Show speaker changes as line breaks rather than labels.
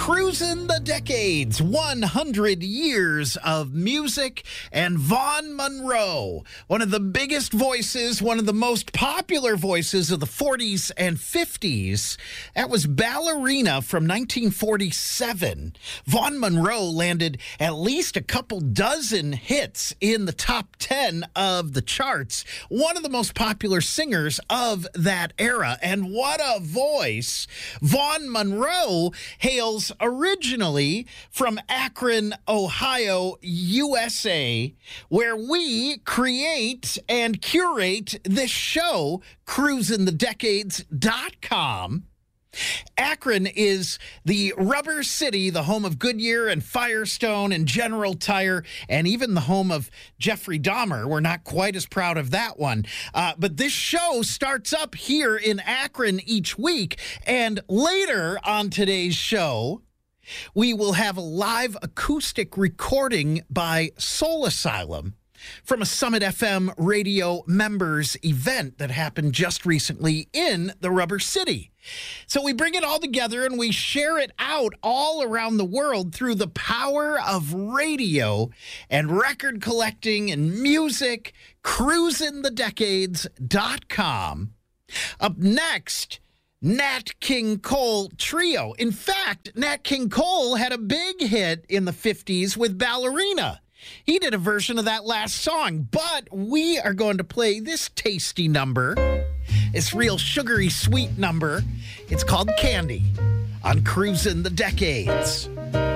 Cruising the Decades, 100 years of music, and Vaughn Monroe, one of the biggest voices, one of the most popular voices of the 40s and 50s. That was Ballerina from 1947. Vaughn Monroe landed at least a couple dozen hits in the top 10 of the charts. One of the most popular singers of that era, and what a voice. Vaughn Monroe hails originally from Akron, Ohio, USA, where we create and curate this show, cruisingthedecades.com. Akron is the Rubber City, the home of Goodyear and Firestone and General Tire, and even the home of Jeffrey Dahmer. We're not quite as proud of that one. But this show starts up here in Akron each week. And later on today's show, we will have a live acoustic recording by Soul Asylum from a Summit FM radio members event that happened just recently in the Rubber City. So we bring it all together and we share it out all around the world through the power of radio and record collecting and music. cruisingthedecades.com. Up next, Nat King Cole Trio. In fact, Nat King Cole had a big hit in the 50s with Ballerina. He did a version of that last song, but we are going to play this tasty number. It's real sugary sweet number. It's called Candy on Cruising the Decades.